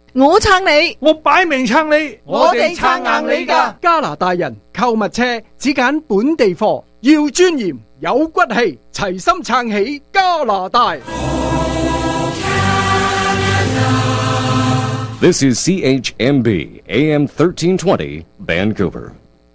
我撐你， 我擺明撐你， 我哋撐硬你㗎。 加拿大人購物車只揀本地貨，要尊嚴有骨氣，齊心撐起加拿大。 This is CHMB AM 1320 Vancouver.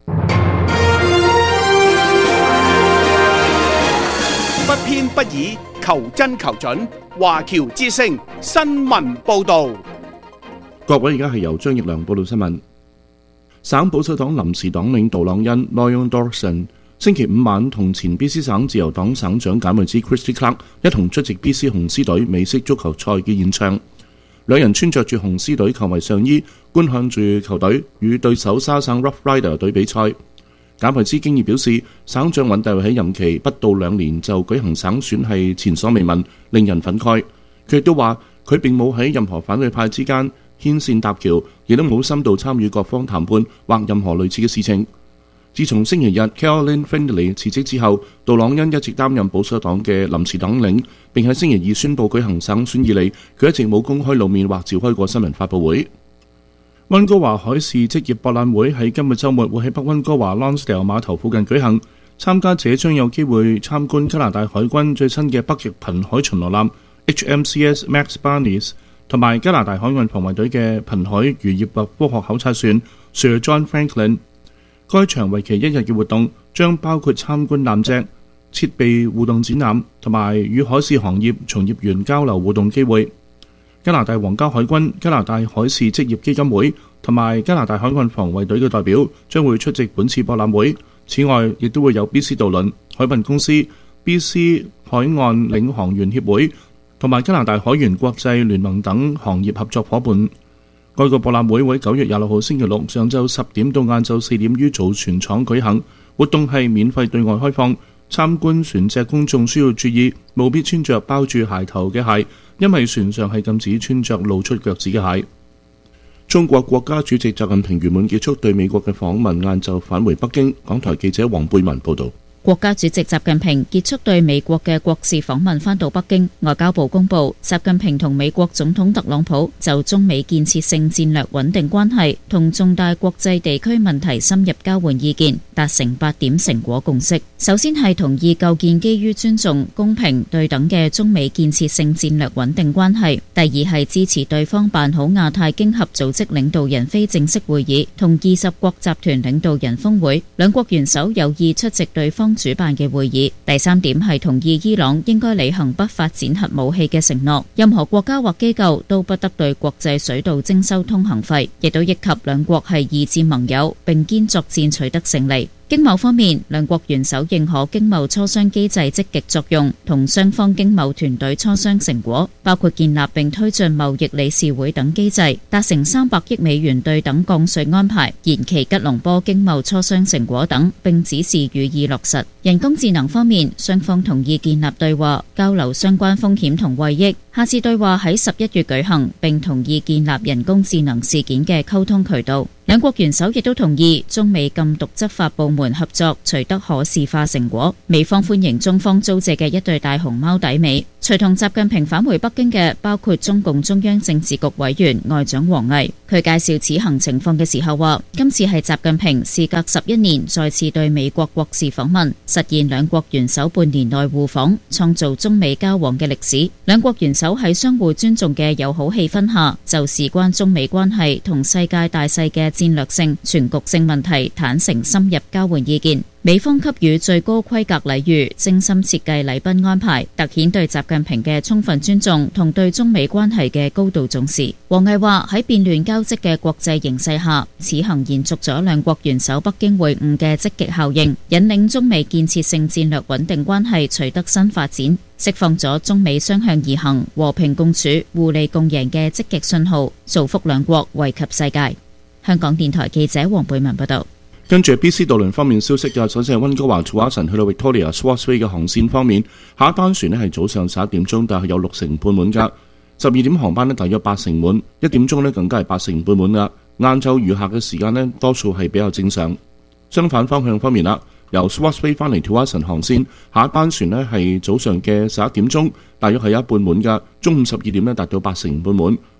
不偏不倚，求真求準。華僑之聲新聞報導。 各位，而家係由張奕良報道新聞。省保守黨臨時黨領杜朗恩 （Lloyd Dawson） 星期五晚同前 BC 省自由黨省長簡惠茲 Christy Clark 一同出席 BC 紅獅隊美式足球賽嘅演唱。兩人穿着住紅獅隊球迷上衣，觀看住球隊與對手沙省 Rough Rider 隊比賽。簡惠茲經已表示，省長尹大衛喺任期不到2年就舉行省選係前所未聞，令人憤慨。佢亦都話，佢並冇喺任何反對派之間牽線搭橋，亦都冇深度參與各方談判或任何類似嘅事情。自從星期日 Caroline Findlay 辭職之後，杜朗恩一直擔任保守黨嘅臨時黨領，並喺星期二宣布舉行省選以嚟，佢一直冇公開露面或召開過新聞發佈會。溫哥華海事職業博覽會喺今日週末會喺北溫哥華 Lonsdale 碼頭附近舉行，參加者將有機會參觀加拿大海軍最新嘅北極瀕海巡邏艦 HMCS Max Barnes 同埋加拿大海岸防衛隊嘅瀕海漁業及科學考察船 Sir John Franklin。該場為期1日嘅活動將包括參觀艦隻、設備互動展覽同埋與海事行業從業員交流互動機會。加拿大皇家海軍、加拿大海事職業基金會同埋加拿大海岸防衛隊嘅代表將會出席本次博覽會。此外，亦都會有 BC 渡輪、海運公司、BC 海岸領航員協會同埋加拿大海員國際聯盟等行業合作夥伴。該個博覽會喺9月26號星期六上晝10點到晏晝4點於造船廠舉行。活動係免費對外開放，參觀船隻公眾需要注意，務必穿着包住鞋頭嘅鞋，因為船上係禁止穿着露出腳趾嘅鞋。中國國家主席習近平圓滿結束對美國嘅訪問，晏晝返回北京。港台記者黃貝文報導。 國家主席習近平結束對美國嘅國事訪問，返到北京。外交部公布，習近平同美國總統特朗普就中美建設性戰略穩定關係同重大國際地區問題深入交換意見，達成8點成果共識。首先係同意構建基於尊重、公平、對等嘅中美建設性戰略穩定關係。第二係支持對方辦好亞太經合組織領導人非正式會議同20國集團領導人峰會，兩國元首有意出席對方主辦嘅會議。第三點係同意伊朗應該履行不發展核武器嘅承諾，任何國家或機構都不得對國際水道徵收通行費，亦都憶及兩國係義戰盟友，並肩作戰取得勝利。經貿方面，兩國元首認可經貿磋商機制積極作用，同雙方經貿團隊磋商成果，包括建立並推進貿易理事會等機制，達成300億美元對等降稅安排，延期吉隆坡經貿磋商成果等，並指示予以落實。人工智能方面，雙方同意建立對話，交流相關風險同惠益。下次對話喺11月舉行，並同意建立人工智能事件嘅溝通渠道。兩國元首亦都同意中美禁毒執法部門合作取得可視化成果。美方歡迎中方租借嘅一對大熊貓底尾。隨同習近平返回北京嘅包括中共中央政治局委員外長王毅。佢介紹此行情況嘅時候話，今次係習近平事隔11年再次對美國國事訪問，實現兩國元首半年內互訪，創造中美交往嘅歷史。兩國元首喺相互尊重嘅友好氣氛下，就事關中美關係同世界大勢嘅戰略性、全局性問題坦誠深入交換意見。美方給予最高規格禮遇，精心設計禮賓安排，凸顯對習近平嘅充分尊重同對中美關係嘅高度重視。王毅話，喺變亂交織嘅國際形勢下，此行延續咗兩國元首北京會晤嘅積極效應，引領中美建設性戰略穩定關係取得新發展，釋放咗中美雙向而行、和平共處、互利共贏嘅積極信號，造福兩國，惠及世界。香港電台記者黃貝文報道。 跟住 BC 渡輪方面消息嘅，首先係溫哥華 Tsawwassen 去到 Victoria Swartz Way 嘅航線方面，下一班船呢係早上11點鐘，但係有6成半滿㗎。12點航班呢大約8成滿，1點鐘呢更加係8成半滿㗎。晏晝餘下嘅時間呢多數係比較正常。相反方向方面啦，由 Swartz Way 翻嚟 Tsawwassen 航線，下一班船呢係早上嘅11點鐘，大約係一半滿㗎。中午12點呢達到8成半滿。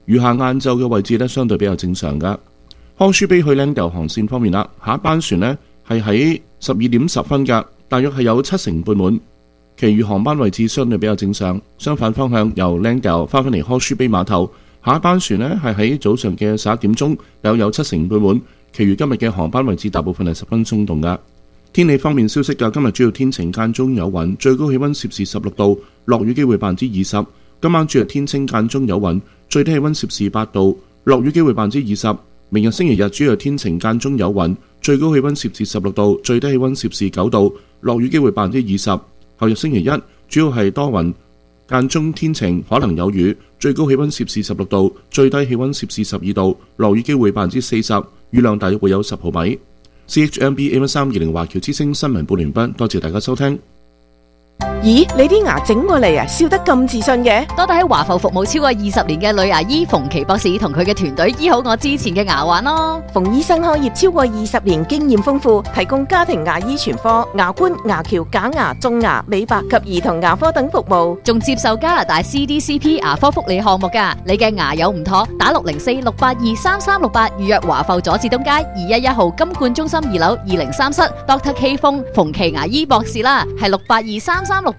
餘下晏晝嘅位置呢，相對比較正常噶。康舒卑去 Langdale 航線方面啦，下一班船呢係喺12:10噶，大約係有70%半滿。其餘航班位置相對比較正常。相反方向由 Langdale 翻返嚟康舒卑碼頭，下一班船呢係喺早上嘅11點鐘，有70%半滿。其餘今日嘅航班位置大部分係十分鬆動噶。天氣方面消息噶，今日主要天晴間中有雲，最高氣溫攝氏16度，落雨機會20%。今晚主日天晴間中有雲，最低氣溫攝氏8度，落雨機會20%。明日星期日主要天晴間中有雲，最高氣溫攝氏16度，最低氣溫攝氏9度，落雨機會20%。後日星期一主要係多雲，間中天晴，可能有雨，最高氣溫攝氏16度，最低氣溫攝氏12度，落雨機會40%，雨量大約會有10毫米。CHMB AM320 華僑之聲新聞報完畢，多謝大家收聽。 咦，你啲牙整過嚟啊，笑得咁自信嘅？ 多謝喺華埠服務超過20年嘅女牙醫馮琪博士同佢嘅團隊醫好我之前嘅牙患咯。 馮醫生開業超過20年，經驗豐富，提供家庭牙醫全科、牙冠、牙橋、假牙、種牙、美白及兒童牙科等服務， 仲接受加拿大 CDCP 牙科福利項目㗎。你嘅牙有唔妥，打604-682-3368預約華埠佐治東街211號金冠中心2樓203室 Dr. K 風馮琪牙醫博士啦，係682-3368。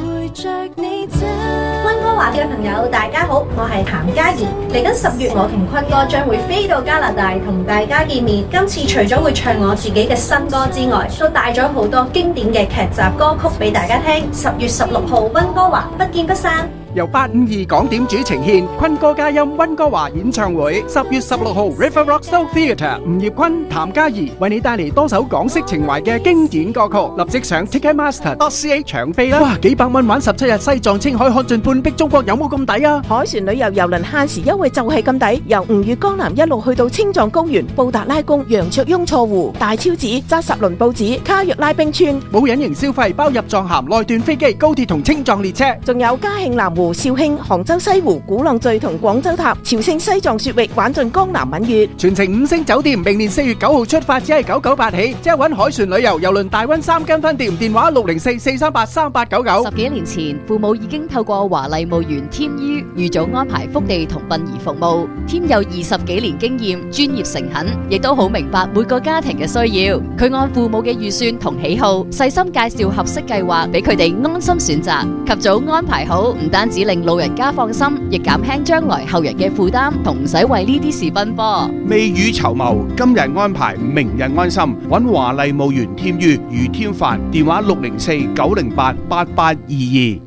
坤哥話嘅朋友大家好，我係譚嘉怡。嚟緊10月，我同坤哥將會飛到加拿大同大家見面。今次除咗會唱我自己嘅新歌之外，都帶咗好多經典嘅劇集歌曲俾大家聽。10月16號，温哥華不見不散。 由852港點主呈獻坤哥嘉音温哥華演唱會，10月16號 River Rock Soul Theatre，吳業坤、譚嘉怡為你帶嚟多首港式情懷嘅經典歌曲，立即上 Ticketmaster.ca 搶飛啦！哇，幾百蚊玩17日西藏青海看盡半壁中國，有冇咁抵啊？ 海船旅遊郵輪限時優惠就係咁抵，由吳越江南一路去到青藏高原、布達拉宮、楊卓雍錯湖、大昭寺、扎什倫布寺、卡約拉冰川， 冇隱形消費，包入藏函、內段飛機、高鐵同青藏列車， 仲有嘉慶南湖、肇慶、杭州西湖、鼓浪嶼同廣州塔、朝聖西藏雪域，玩盡江南閩粵， 全程5星酒店。明年4月9號出發，只係998起，即係搵海船旅遊郵輪大溫3間分店，電話604-438-3899。 10幾年前，父母已經透過華麗墓園添於預早安排福地同殯儀服務。添有20幾年經驗，專業誠懇，亦都好明白每個家庭嘅需要。佢按父母嘅預算同喜好，細心介紹合適計劃俾佢哋安心選擇。及早安排好，唔單止令老人家放心，亦減輕將來後人嘅負擔，同唔使為呢啲事奔波。 未雨綢繆，今日安排，明日安心。揾華麗墓園添於余添凡，電話604-908-8822。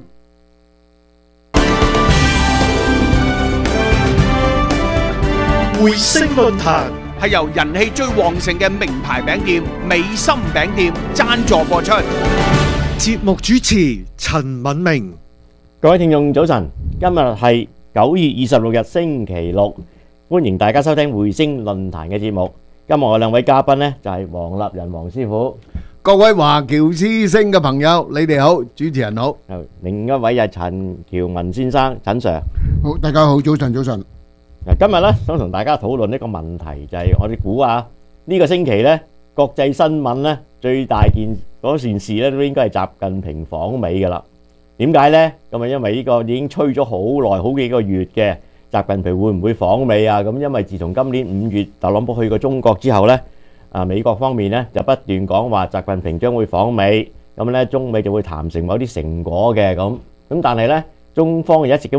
回聲論壇係由人氣最旺盛嘅名牌餅店美心餅店贊助播出。 節目主持陳敏明。 各位聽眾早晨，今日係9月26日星期六，歡迎大家收聽回聲論壇嘅節目。今日我兩位嘉賓呢就係黃立仁黃師傅， 各位華僑之聲嘅朋友，你哋好，主持人好。 另一位係陳喬文先生，陳 Sir。 好，大家好，早晨，早晨。 今日呢想同大家討論一個問題，就係我哋估下呢個星期呢國際新聞呢最大件事呢都應該係習近平訪美噶啦。點解呢？咁啊，因為呢個已經吹咗好耐，好幾個月嘅習近平會唔會訪美啊？咁因為自從今年5月特朗普去過中國之後呢，美國方面呢就不斷講話習近平將會訪美，咁呢中美就會談成某啲成果嘅咁。但係呢中方一直都